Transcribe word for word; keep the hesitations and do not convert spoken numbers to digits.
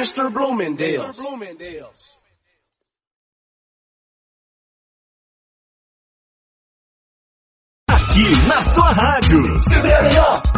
mister Bloomingdale's. Aqui na sua rádio. Sempre é melhor.